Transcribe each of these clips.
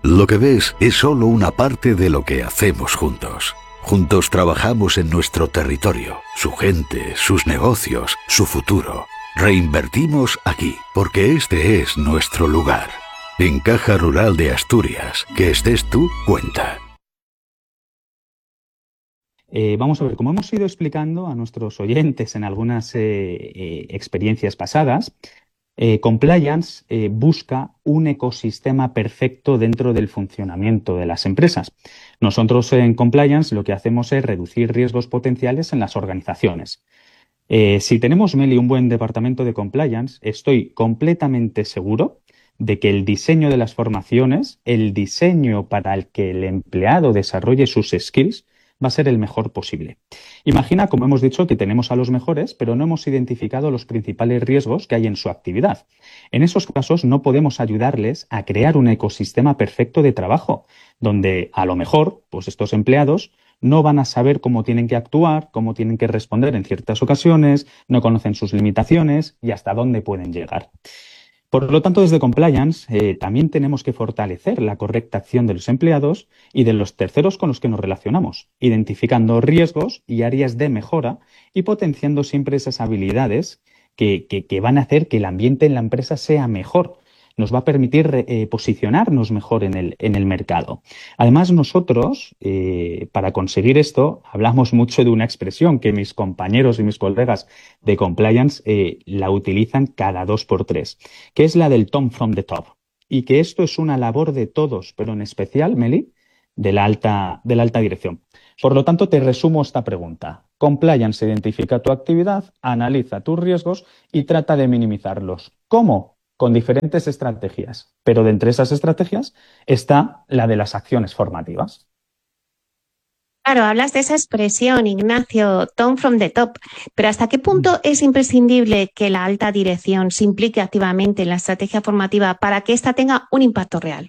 Lo que ves es solo una parte de lo que hacemos juntos. Juntos trabajamos en nuestro territorio, su gente, sus negocios, su futuro. Reinvertimos aquí, porque este es nuestro lugar. En Caja Rural de Asturias, que estés tú, cuenta. Vamos a ver, como hemos ido explicando a nuestros oyentes en algunas experiencias pasadas, Compliance busca un ecosistema perfecto dentro del funcionamiento de las empresas. Nosotros en Compliance lo que hacemos es reducir riesgos potenciales en las organizaciones. Si tenemos, Meli, un buen departamento de Compliance, estoy completamente seguro de que el diseño de las formaciones, el diseño para el que el empleado desarrolle sus skills, va a ser el mejor posible. Imagina, como hemos dicho, que tenemos a los mejores, pero no hemos identificado los principales riesgos que hay en su actividad. En esos casos no podemos ayudarles a crear un ecosistema perfecto de trabajo, donde a lo mejor, pues estos empleados no van a saber cómo tienen que actuar, cómo tienen que responder en ciertas ocasiones, no conocen sus limitaciones y hasta dónde pueden llegar. Por lo tanto, desde Compliance también tenemos que fortalecer la correcta acción de los empleados y de los terceros con los que nos relacionamos, identificando riesgos y áreas de mejora y potenciando siempre esas habilidades que van a hacer que el ambiente en la empresa sea mejor. Nos va a permitir posicionarnos mejor en el mercado. Además, nosotros, para conseguir esto, hablamos mucho de una expresión que mis compañeros y mis colegas de Compliance la utilizan cada 2 por 3, que es la del Tom from the top. Y que esto es una labor de todos, pero en especial, Meli, de la alta dirección. Por lo tanto, te resumo esta pregunta. Compliance identifica tu actividad, analiza tus riesgos y trata de minimizarlos. ¿Cómo? Con diferentes estrategias. Pero de entre esas estrategias está la de las acciones formativas. Claro, hablas de esa expresión, Ignacio, Tom from the top, pero ¿hasta qué punto es imprescindible que la alta dirección se implique activamente en la estrategia formativa para que ésta tenga un impacto real?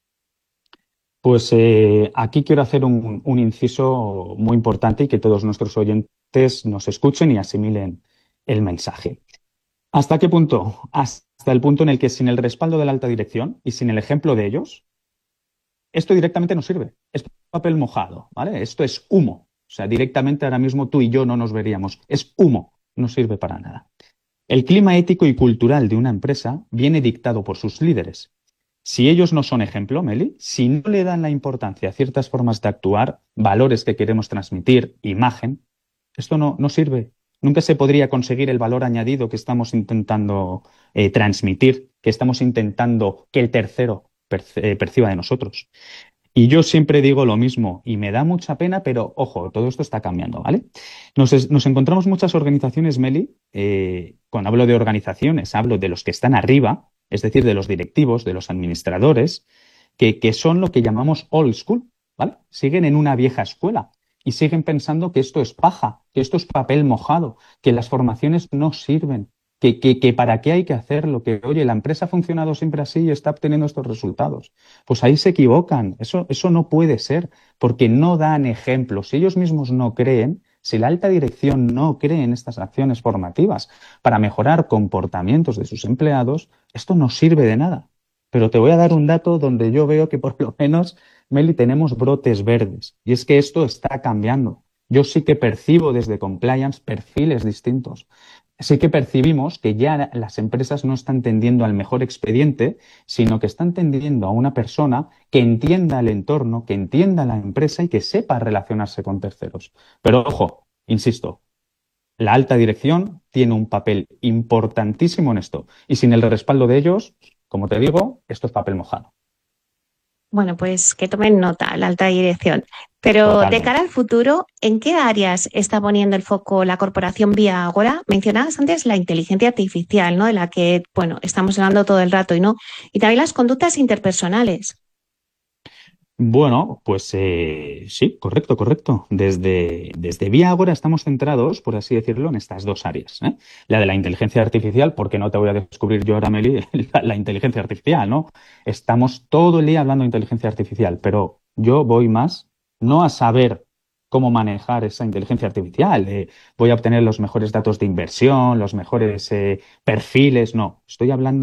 Pues aquí quiero hacer un inciso muy importante y que todos nuestros oyentes nos escuchen y asimilen el mensaje. ¿Hasta qué punto? Hasta el punto en el que sin el respaldo de la alta dirección y sin el ejemplo de ellos, esto directamente no sirve. Es papel mojado, ¿vale? Esto es humo. O sea, directamente ahora mismo tú y yo no nos veríamos. Es humo. No sirve para nada. El clima ético y cultural de una empresa viene dictado por sus líderes. Si ellos no son ejemplo, Meli, si no le dan la importancia a ciertas formas de actuar, valores que queremos transmitir, imagen, esto no sirve. Nunca se podría conseguir el valor añadido que estamos intentando transmitir, que estamos intentando que el tercero perciba de nosotros. Y yo siempre digo lo mismo y me da mucha pena, pero ojo, todo esto está cambiando, ¿vale? Nos encontramos muchas organizaciones, Meli, cuando hablo de organizaciones, hablo de los que están arriba, es decir, de los directivos, de los administradores, que son lo que llamamos old school, ¿vale? Siguen en una vieja escuela y siguen pensando que esto es paja, que esto es papel mojado, que las formaciones no sirven, que para qué hay que hacerlo, que oye, la empresa ha funcionado siempre así y está obteniendo estos resultados. Pues ahí se equivocan, eso no puede ser, porque no dan ejemplos. Si ellos mismos no creen, si la alta dirección no cree en estas acciones formativas para mejorar comportamientos de sus empleados, esto no sirve de nada. Pero te voy a dar un dato donde yo veo que por lo menos, Meli, tenemos brotes verdes. Y es que esto está cambiando. Yo sí que percibo desde Compliance perfiles distintos. Sí que percibimos que ya las empresas no están tendiendo al mejor expediente, sino que están tendiendo a una persona que entienda el entorno, que entienda la empresa y que sepa relacionarse con terceros. Pero ojo, insisto, la alta dirección tiene un papel importantísimo en esto. Y sin el respaldo de ellos, como te digo, esto es papel mojado. Bueno, pues que tomen nota la alta dirección. Pero Totalmente. de cara al futuro, ¿en qué áreas está poniendo el foco la corporación Vía Agora? Mencionabas antes la inteligencia artificial, ¿no? De la que, bueno, estamos hablando todo el rato y también las conductas interpersonales. Bueno, pues sí, correcto. Desde Vía Agora estamos centrados, por así decirlo, en estas dos áreas, ¿eh? La de la inteligencia artificial, porque no te voy a descubrir yo ahora, Meli, la inteligencia artificial, ¿no? Estamos todo el día hablando de inteligencia artificial, pero yo voy más no a saber cómo manejar esa inteligencia artificial, voy a obtener los mejores datos de inversión, los mejores perfiles, no. Estoy hablando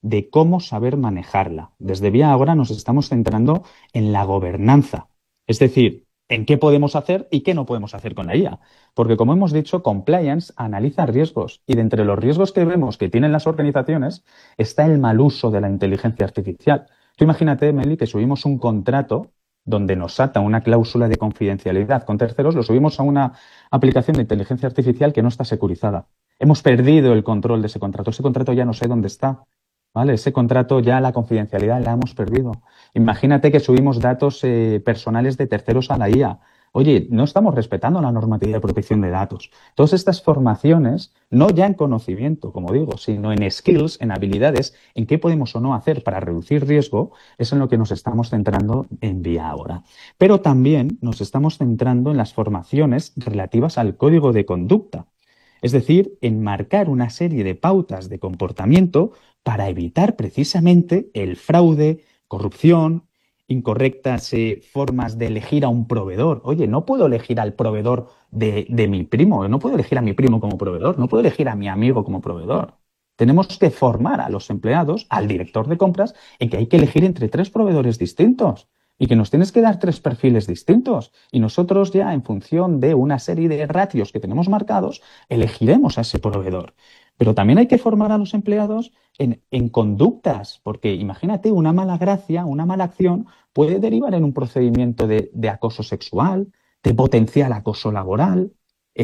de cómo saber manejarla. Desde Vía Ágora nos estamos centrando en la gobernanza, es decir, en qué podemos hacer y qué no podemos hacer con la IA. Porque, como hemos dicho, compliance analiza riesgos y de entre los riesgos que vemos que tienen las organizaciones está el mal uso de la inteligencia artificial. Tú imagínate, Meli, que subimos un contrato donde nos ata una cláusula de confidencialidad con terceros, lo subimos a una aplicación de inteligencia artificial que no está securizada. Hemos perdido el control de ese contrato. Ese contrato ya no sé dónde está, ¿vale? Ese contrato ya la confidencialidad la hemos perdido. Imagínate que subimos datos personales de terceros a la IA. Oye, no estamos respetando la normativa de protección de datos. Todas estas formaciones, no ya en conocimiento, como digo, sino en skills, en habilidades, en qué podemos o no hacer para reducir riesgo, es en lo que nos estamos centrando en Vía Ágora. Pero también nos estamos centrando en las formaciones relativas al código de conducta. Es decir, en marcar una serie de pautas de comportamiento para evitar precisamente el fraude, corrupción, incorrectas formas de elegir a un proveedor. Oye, no puedo elegir al proveedor de mi primo, no puedo elegir a mi primo como proveedor, no puedo elegir a mi amigo como proveedor. Tenemos que formar a los empleados, al director de compras, en que hay que elegir entre 3 proveedores distintos y que nos tienes que dar 3 perfiles distintos. Y nosotros ya, en función de una serie de ratios que tenemos marcados, elegiremos a ese proveedor. Pero también hay que formar a los empleados en conductas, porque imagínate, una mala gracia, una mala acción puede derivar en un procedimiento de acoso sexual, de potencial acoso laboral,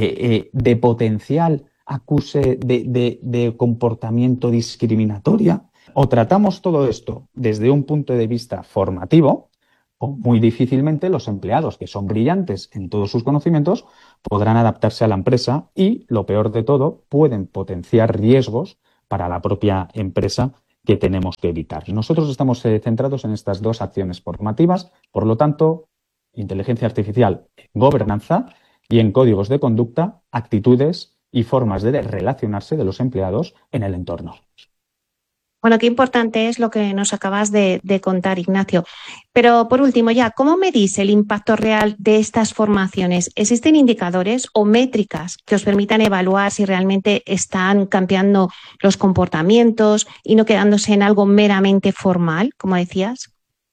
de potencial acuse de comportamiento discriminatorio. O tratamos todo esto desde un punto de vista formativo, o muy difícilmente los empleados, que son brillantes en todos sus conocimientos, podrán adaptarse a la empresa y, lo peor de todo, pueden potenciar riesgos para la propia empresa que tenemos que evitar. Nosotros estamos centrados en estas 2 acciones formativas, por lo tanto, inteligencia artificial en gobernanza y en códigos de conducta, actitudes y formas de relacionarse de los empleados en el entorno. Bueno, qué importante es lo que nos acabas de contar, Ignacio. Pero por último, ya, ¿cómo medís el impacto real de estas formaciones? ¿Existen indicadores o métricas que os permitan evaluar si realmente están cambiando los comportamientos y no quedándose en algo meramente formal, como decías?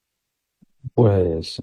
Pues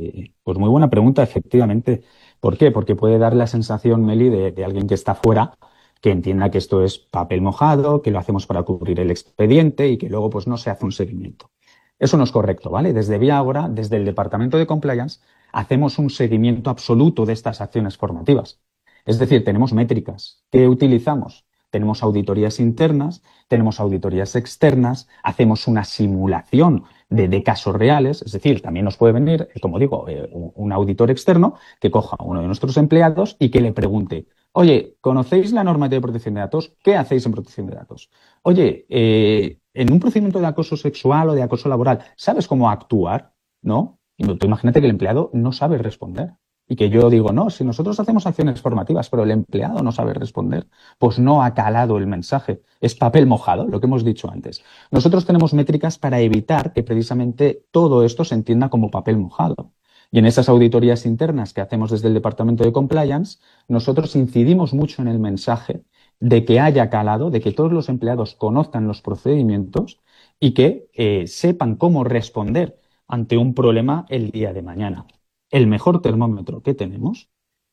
muy buena pregunta, efectivamente. ¿Por qué? Porque puede dar la sensación, Meli, de alguien que está fuera, que entienda que esto es papel mojado, que lo hacemos para cubrir el expediente y que luego pues no se hace un seguimiento. Eso no es correcto, ¿vale? Desde Vía Ágora, desde el Departamento de Compliance, hacemos un seguimiento absoluto de estas acciones formativas. Es decir, tenemos métricas. ¿Qué utilizamos? Tenemos auditorías internas, tenemos auditorías externas, hacemos una simulación de casos reales, es decir, también nos puede venir, como digo, un auditor externo que coja a uno de nuestros empleados y que le pregunte: oye, ¿conocéis la normativa de protección de datos? ¿Qué hacéis en protección de datos? Oye, en un procedimiento de acoso sexual o de acoso laboral, ¿sabes cómo actuar? ¿No? Y tú imagínate que el empleado no sabe responder. Y que yo digo, no, si nosotros hacemos acciones formativas, pero el empleado no sabe responder, pues no ha calado el mensaje. Es papel mojado, lo que hemos dicho antes. Nosotros tenemos métricas para evitar que precisamente todo esto se entienda como papel mojado. Y en esas auditorías internas que hacemos desde el Departamento de Compliance, nosotros incidimos mucho en el mensaje de que haya calado, de que todos los empleados conozcan los procedimientos y que sepan cómo responder ante un problema el día de mañana. El mejor termómetro que tenemos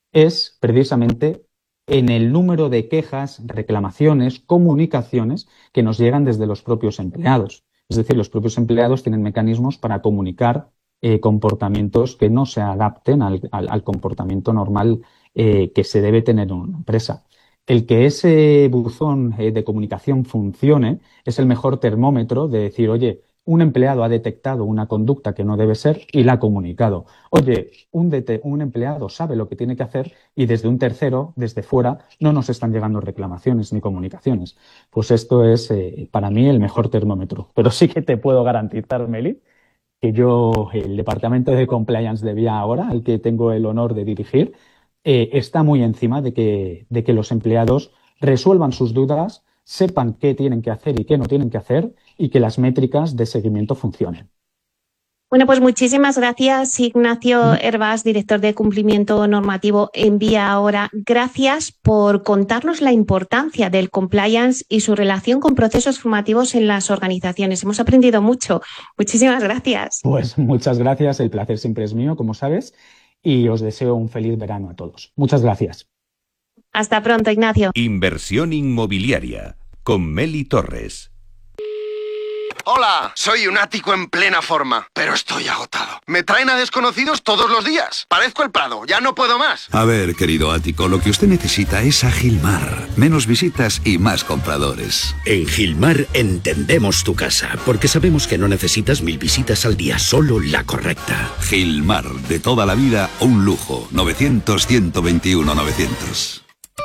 es precisamente en el número de quejas, reclamaciones, comunicaciones que nos llegan desde los propios empleados. Es decir, los propios empleados tienen mecanismos para comunicar comportamientos que no se adapten al comportamiento normal que se debe tener en una empresa. El que ese buzón de comunicación funcione es el mejor termómetro de decir, oye, un empleado ha detectado una conducta que no debe ser y la ha comunicado. Oye, un empleado sabe lo que tiene que hacer y desde un tercero, desde fuera, no nos están llegando reclamaciones ni comunicaciones. Pues esto es para mí el mejor termómetro. Pero sí que te puedo garantizar, Meli, que yo, el Departamento de Compliance de Vía Ágora, al que tengo el honor de dirigir, está muy encima de que los empleados resuelvan sus dudas, sepan qué tienen que hacer y qué no tienen que hacer y que las métricas de seguimiento funcionen. Bueno, pues muchísimas gracias, Ignacio Hervás, director de cumplimiento normativo en Vía Ahora. Gracias por contarnos la importancia del compliance y su relación con procesos formativos en las organizaciones. Hemos aprendido mucho. Muchísimas gracias. Pues muchas gracias, el placer siempre es mío, como sabes, y os deseo un feliz verano a todos. Muchas gracias. Hasta pronto, Ignacio. Inversión inmobiliaria con Meli Torres. Hola, soy un ático en plena forma, pero estoy agotado. Me traen a desconocidos todos los días. Parezco el Prado, ya no puedo más. A ver, querido ático, lo que usted necesita es a Gilmar. Menos visitas y más compradores. En Gilmar entendemos tu casa, porque sabemos que no necesitas 1000 visitas al día, solo la correcta. Gilmar, de toda la vida, un lujo. 900-121-900.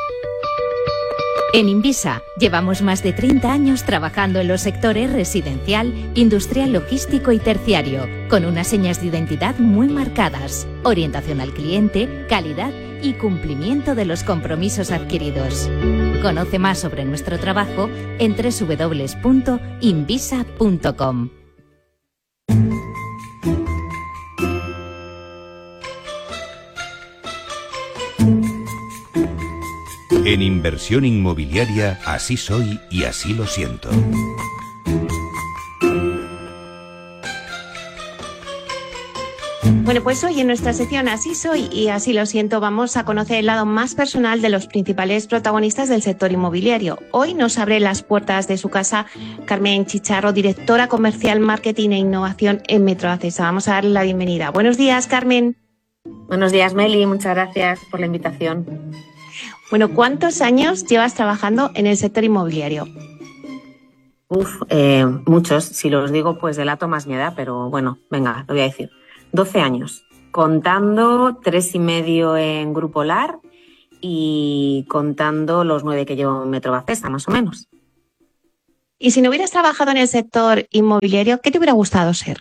En Invisa llevamos más de 30 años trabajando en los sectores residencial, industrial, logístico y terciario, con unas señas de identidad muy marcadas, orientación al cliente, calidad y cumplimiento de los compromisos adquiridos. Conoce más sobre nuestro trabajo en www.invisa.com. En inversión inmobiliaria, así soy y así lo siento. Bueno, pues hoy en nuestra sección Así soy y así lo siento vamos a conocer el lado más personal de los principales protagonistas del sector inmobiliario. Hoy nos abre las puertas de su casa Carmen Chicharro, directora comercial, marketing e innovación en Metro Acesa. Vamos a darle la bienvenida. Buenos días, Carmen. Buenos días, Meli. Muchas gracias por la invitación. Bueno, ¿cuántos años llevas trabajando en el sector inmobiliario? Muchos. Si los digo, pues delato más mi edad, pero bueno, venga, lo voy a decir. 12 años, contando 3,5 en Grupo LAR y contando los 9 que llevo en Metro Acesa, más o menos. Y si no hubieras trabajado en el sector inmobiliario, ¿qué te hubiera gustado ser?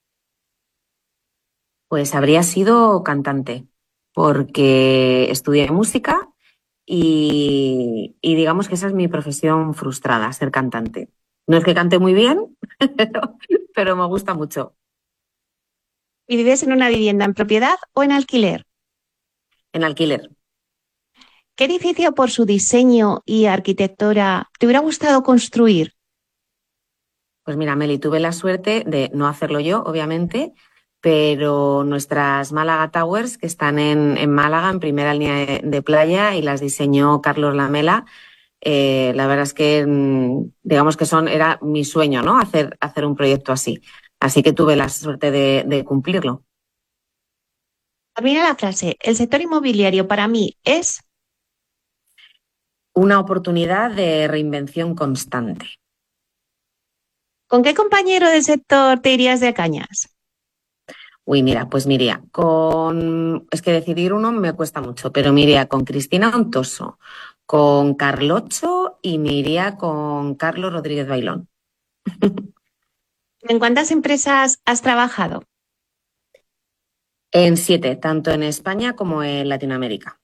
Pues habría sido cantante, porque estudié música y digamos que esa es mi profesión frustrada, ser cantante. No es que cante muy bien, pero me gusta mucho. ¿Y vives en una vivienda en propiedad o en alquiler? En alquiler. ¿Qué edificio por su diseño y arquitectura te hubiera gustado construir? Pues mira, Meli, tuve la suerte de no hacerlo yo, obviamente, pero nuestras Málaga Towers, que están en Málaga, en primera línea de playa, y las diseñó Carlos Lamela, la verdad es que digamos que era mi sueño, ¿no? Hacer un proyecto así. Así que tuve la suerte de cumplirlo. Termina la frase. El sector inmobiliario para mí es una oportunidad de reinvención constante. ¿Con qué compañero del sector te irías de cañas? Uy, mira, pues me iría es que decidir uno me cuesta mucho, pero me iría con Cristina Ontoso, con Carlocho y me iría con Carlos Rodríguez Bailón. ¿En cuántas empresas has trabajado? En 7, tanto en España como en Latinoamérica.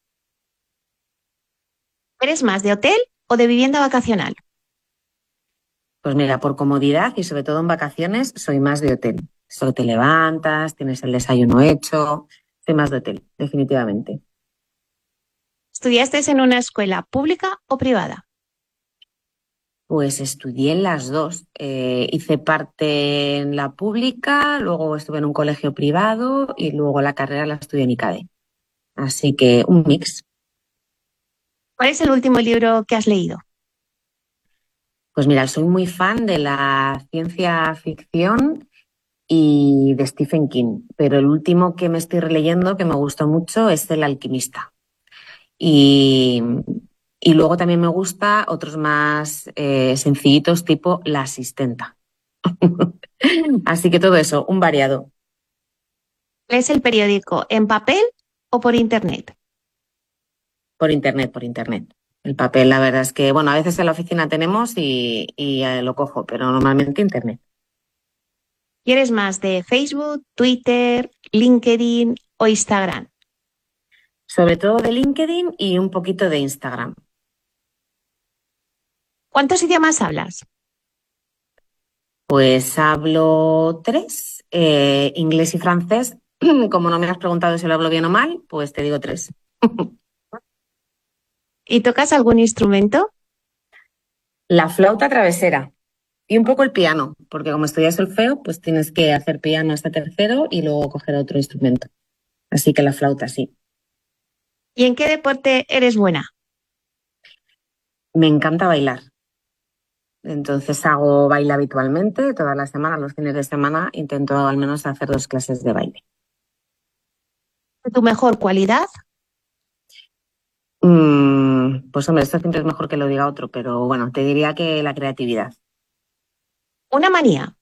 ¿Eres más de hotel o de vivienda vacacional? Pues mira, por comodidad y sobre todo en vacaciones soy más de hotel. Solo te levantas, tienes el desayuno hecho, soy más de hotel, definitivamente. ¿Estudiaste en una escuela pública o privada? Pues estudié en las dos. Hice parte en la pública, luego estuve en un colegio privado y luego la carrera la estudié en ICADE. Así que un mix. ¿Cuál es el último libro que has leído? Pues mira, soy muy fan de la ciencia ficción y de Stephen King, pero el último que me estoy releyendo, que me gustó mucho, es El alquimista. Y luego también me gusta otros más sencillitos, tipo La asistenta. Así que todo eso, un variado. ¿Lees el periódico en papel o por internet? Por internet. El papel, la verdad es que, bueno, a veces en la oficina tenemos y lo cojo, pero normalmente internet. ¿Y eres más de Facebook, Twitter, LinkedIn o Instagram? Sobre todo de LinkedIn y un poquito de Instagram. ¿Cuántos idiomas hablas? Pues hablo 3, inglés y francés. Como no me has preguntado si lo hablo bien o mal, pues te digo 3. ¿Y tocas algún instrumento? La flauta travesera y un poco el piano, porque como estudias solfeo, pues tienes que hacer piano hasta tercero y luego coger otro instrumento. Así que la flauta, sí. ¿Y en qué deporte eres buena? Me encanta bailar. Entonces hago baile habitualmente, todas las semanas, los fines de semana, intento al menos hacer 2 clases de baile. ¿Tu mejor cualidad? Pues hombre, esto siempre es mejor que lo diga otro, pero bueno, te diría que la creatividad. ¿Una manía?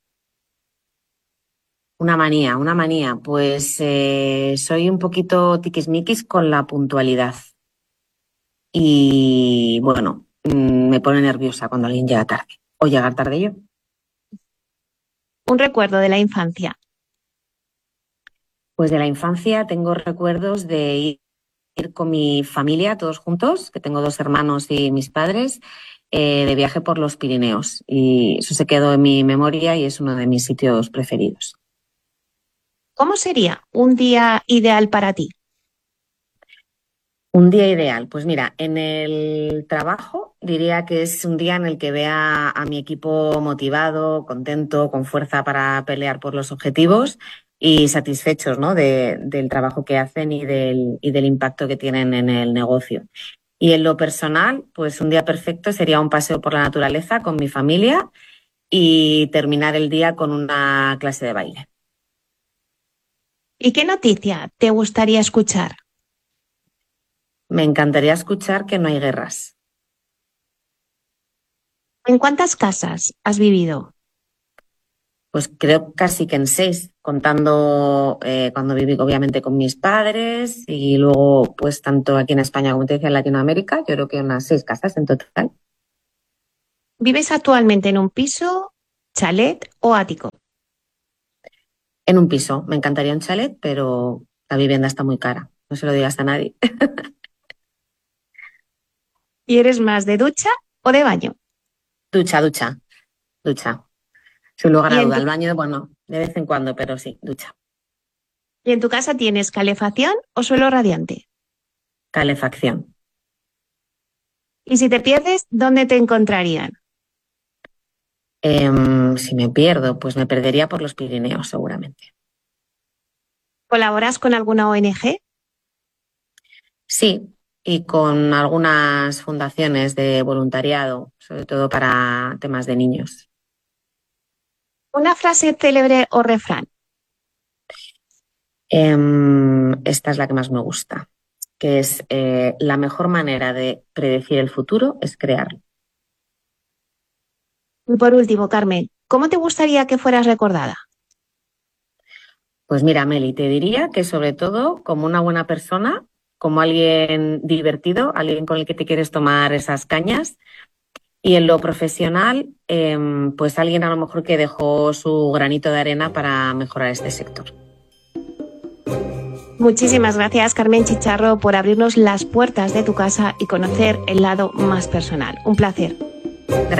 Una manía. Pues soy un poquito tiquismiquis con la puntualidad. Y bueno, me pone nerviosa cuando alguien llega tarde. O llegar tarde yo. ¿Un recuerdo de la infancia? Pues de la infancia tengo recuerdos de ir con mi familia, todos juntos, que tengo 2 hermanos y mis padres, de viaje por los Pirineos. Y eso se quedó en mi memoria y es uno de mis sitios preferidos. ¿Cómo sería un día ideal para ti? Un día ideal. Pues mira, en el trabajo diría que es un día en el que vea a mi equipo motivado, contento, con fuerza para pelear por los objetivos y satisfechos, ¿no? del trabajo que hacen y del impacto que tienen en el negocio. Y en lo personal, pues un día perfecto sería un paseo por la naturaleza con mi familia y terminar el día con una clase de baile. ¿Y qué noticia te gustaría escuchar? Me encantaría escuchar que no hay guerras. ¿En cuántas casas has vivido? Pues creo casi que en 6, contando cuando viví obviamente con mis padres y luego pues tanto aquí en España como te decía en Latinoamérica, yo creo que unas 6 casas en total. ¿Vives actualmente en un piso, chalet o ático? En un piso, me encantaría un chalet, pero la vivienda está muy cara, no se lo digas a nadie. ¿Y eres más de ducha o de baño? Ducha. Sin lugar a ¿Y duda, el baño, bueno, de vez en cuando, pero sí, ducha. ¿Y en tu casa tienes calefacción o suelo radiante? Calefacción. Y si te pierdes, ¿dónde te encontrarían? Si me pierdo, pues me perdería por los Pirineos seguramente. ¿Colaboras con alguna ONG? Sí, y con algunas fundaciones de voluntariado, sobre todo para temas de niños. ¿Una frase célebre o refrán? Esta es la que más me gusta, que es la mejor manera de predecir el futuro es crearlo. Y por último, Carmen, ¿cómo te gustaría que fueras recordada? Pues mira, Meli, te diría que sobre todo como una buena persona, como alguien divertido, alguien con el que te quieres tomar esas cañas. Y en lo profesional, pues alguien a lo mejor que dejó su granito de arena para mejorar este sector. Muchísimas gracias, Carmen Chicharro, por abrirnos las puertas de tu casa y conocer el lado más personal. Un placer. Gracias.